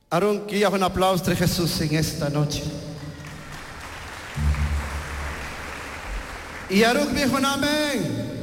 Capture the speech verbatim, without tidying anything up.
Aaron, que un aplauso de Jesús en esta noche. Y Aaron dijo un amén.